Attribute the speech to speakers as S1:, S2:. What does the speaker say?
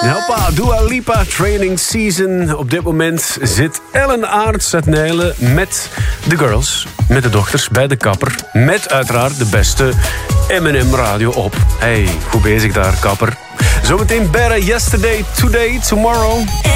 S1: Hoppa, Dua Lipa, training season. Op dit moment zit Ellen Aarts uit Nijlen met de girls, met de dochters bij de kapper. Met uiteraard de beste M&M radio op. Hey, goed bezig daar, kapper. Zometeen better yesterday, today, tomorrow.